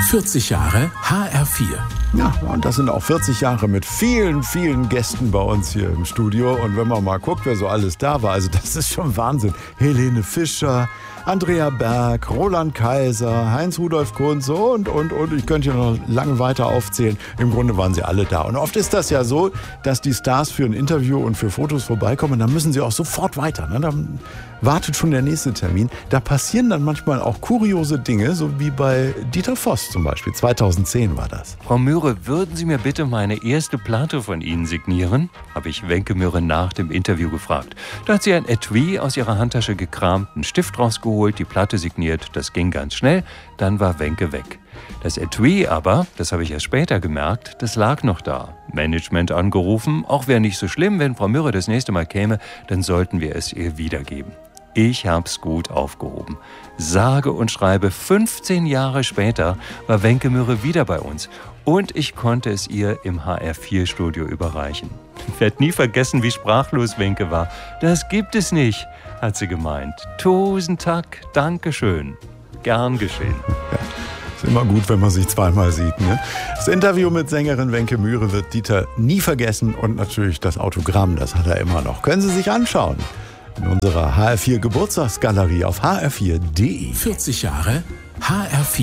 40 Jahre HR4. Ja, und das sind auch 40 Jahre mit vielen, vielen Gästen bei uns hier im Studio. Und wenn man mal guckt, wer so alles da war, also das ist schon Wahnsinn. Helene Fischer, Andrea Berg, Roland Kaiser, Heinz-Rudolf Kunze und. Ich könnte hier noch lange weiter aufzählen. Im Grunde waren sie alle da. Und oft ist das ja so, dass die Stars für ein Interview und für Fotos vorbeikommen. Dann müssen sie auch sofort weiter. Ne? Dann wartet schon der nächste Termin. Da passieren dann manchmal auch kuriose Dinge, so wie bei Dieter Voss zum Beispiel. 2010 war das. Frau Myhre, würden Sie mir bitte meine erste Platte von Ihnen signieren? Habe ich Wenke Myhre nach dem Interview gefragt. Da hat sie ein Etui aus ihrer Handtasche gekramt, einen Stift rausgeholt, die Platte signiert. Das ging ganz schnell, dann war Wenke weg. Das Etui aber, das habe ich erst später gemerkt, das lag noch da. Management angerufen, auch wäre nicht so schlimm, wenn Frau Myhre das nächste Mal käme, dann sollten wir es ihr wiedergeben. Ich hab's gut aufgehoben. Sage und schreibe, 15 Jahre später war Wenke Myhre wieder bei uns. Und ich konnte es ihr im HR4-Studio überreichen. Ich werde nie vergessen, wie sprachlos Wenke war. Das gibt es nicht, hat sie gemeint. 1000 Tack, Dankeschön. Gern geschehen. Ja. Ist immer gut, wenn man sich zweimal sieht. Ne? Das Interview mit Sängerin Wenke Myhre wird Dieter nie vergessen. Und natürlich das Autogramm, das hat er immer noch. Können Sie sich anschauen. In unserer HR4 Geburtstagsgalerie auf hr4.de. 40 Jahre HR4.